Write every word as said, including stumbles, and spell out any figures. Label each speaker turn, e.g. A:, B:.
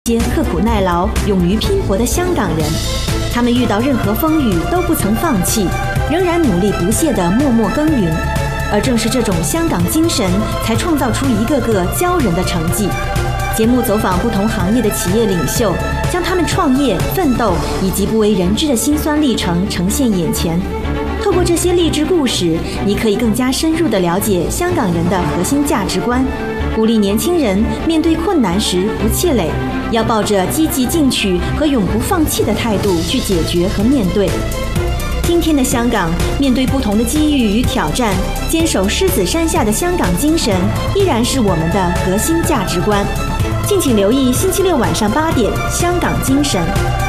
A: 些刻苦耐劳、勇于拼搏的香港人，他们遇到任何风雨都不曾放弃，仍然努力不懈地默默耕耘。而正是这种香港精神，才创造出一个个骄人的成绩。节目走访不同行业的企业领袖，将他们创业、奋斗以及不为人知的辛酸历程呈现眼前。透过这些励志故事，你可以更加深入地了解香港人的核心价值观，鼓励年轻人面对困难时不气馁，要抱着积极进取和永不放弃的态度去解决和面对。今天的香港，面对不同的机遇与挑战，坚守狮子山下的香港精神，依然是我们的核心价值观。敬请留意星期六晚上八点，《香港精神》。